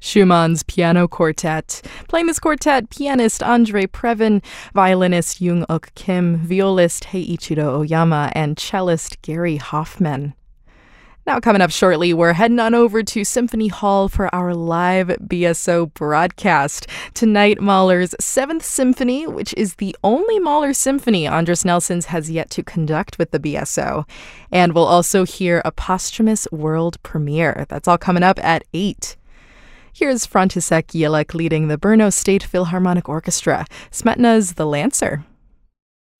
Schumann's Piano Quartet. Playing this quartet, pianist Andre Previn, violinist Young-uk Kim, violist Heiichiro Oyama, and cellist Gary Hoffman. Now coming up shortly, we're heading on over to Symphony Hall for our live BSO broadcast. Tonight, Mahler's 7th Symphony, which is the only Mahler symphony Andris Nelsons has yet to conduct with the BSO. And we'll also hear a posthumous world premiere. That's all coming up at 8. Here's František Jelek leading the Brno State Philharmonic Orchestra, Smetana's The Lancer.